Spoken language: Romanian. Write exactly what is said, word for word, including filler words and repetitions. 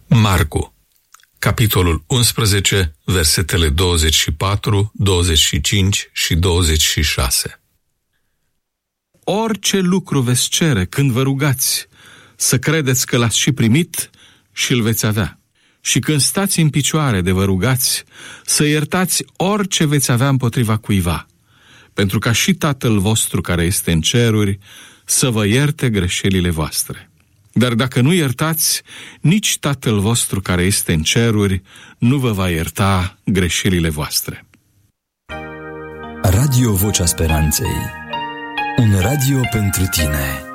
Marcu, capitolul unsprezece, versetele douăzeci și patru, douăzeci și cinci și douăzeci și șase. Orice lucru veți cere când vă rugați, să credeți că l-ați și primit și îl veți avea. Și când stați în picioare de vă rugați, să iertați orice veți avea împotriva cuiva, pentru ca și Tatăl vostru care este în ceruri să vă ierte greșelile voastre. Dar dacă nu iertați, nici Tatăl vostru care este în ceruri nu vă va ierta greșelile voastre. Radio Vocea Speranței. Un radio pentru tine.